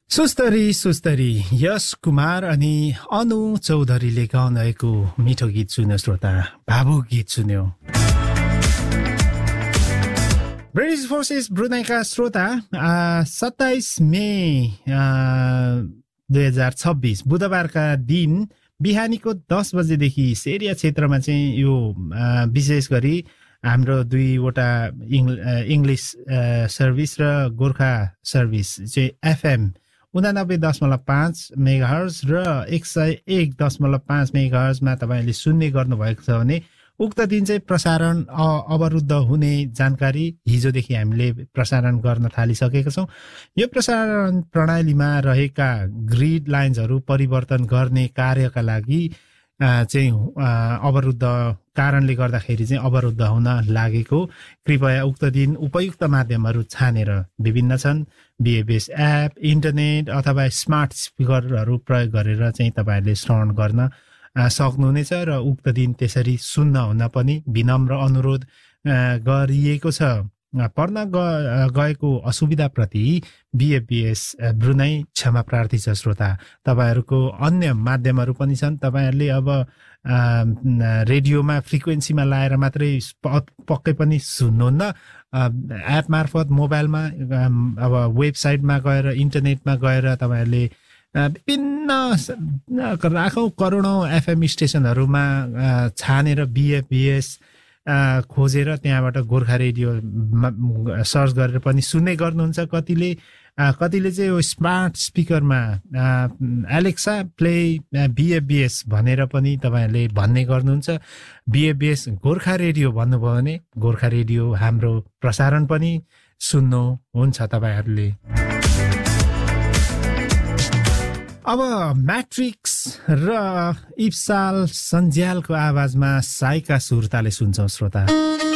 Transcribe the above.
सुस्तरी सुस्तरी यश कुमार अनि अनु चौधरीले गाउनुभएको मिठो गीत सुन्यो श्रोता, भावुक गीत सुन्यो। ब्रिटिश फोर्सेस ब्रुनाईका श्रोता 27 मे 2026 बुधबारका दिन बिहानीको 10 बजेदेखि सेरिया क्षेत्रमा चाहिँ यो विशेष गरी हाम्रो दुईवटा इङ्ग्लिस सर्भिस र गोर्खा सर्भिस चाहिँ एफएम 89.5 मेगाहर्ज र 101.5 मेगाहर्जमा तपाईले सुन्ने गर्नुभएको छ भने उक्त दिन चाहिँ प्रसारण अवरुद्ध हुने जानकारी हिजोदेखि हामीले प्रसारण गर्न थालिसकेका छौँ। यो प्रसारण प्रणालीमा रहेका ग्रिड लाइन्सहरू परिवर्तन गर्ने कार्यका लागि चाहिँ अवरुद्ध कारणले गर्दाखेरि चाहिँ अवरुद्ध हुन लागेको। कृपया उक्त दिन उपयुक्त माध्यमहरू छानेर विभिन्न छन् बीएबीएस एप, इन्टरनेट अथवा स्मार्ट स्पिकरहरू प्रयोग गरेर चाहिँ तपाईहरूले श्रवण गर्न सक्नुहुनेछ र उक्त दिन त्यसरी सुन्न हुन पनि विनम्र अनुरोध गरिएको छ। पर्न गएको असुविधाप्रति बीएबीएस ब्रुनाई क्षमा प्रार्थी छ। श्रोता, तपाईहरूको अन्य माध्यमहरू पनि छन्, तपाईहरूले अब रेडियोमा फ्रिक्वेन्सीमा लाएर मात्रै पक्कै पनि सुन्नुहुन्न। एप मार्फत मोबाइलमा अब वेबसाइटमा गएर इन्टरनेटमा गएर तपाईहरूले विभिन्न लाखौँ करोडौँ एफएम स्टेसनहरूमा छानेर बीएबीएस खोजेर त्यहाँबाट गोर्खा रेडियो सर्च गरेर पनि सुन्ने गर्नुहुन्छ। कतिले चाहिँ यो स्मार्ट स्पिकरमा एलेक्सा प्ले बीएबीएस भनेर पनि तपाईँहरूले भन्ने गर्नुहुन्छ। बीएबीएस गोर्खा रेडियो भन्नुभयो भने गोर्खा रेडियो हाम्रो प्रसारण पनि सुन्नुहुन्छ तपाईँहरूले। अब म्याट्रिक्स र इप्साल सन्ज्यालको आवाजमा साइका सुरताले सुन्छौँ श्रोता।